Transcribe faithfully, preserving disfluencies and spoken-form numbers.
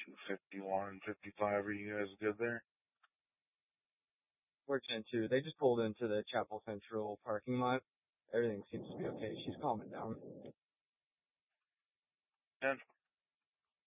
two fifty-one, fifty-five. Are you guys good there? Fortunate too. They just pulled into the Chapel Central parking lot. Everything seems to be okay. She's calming down. ten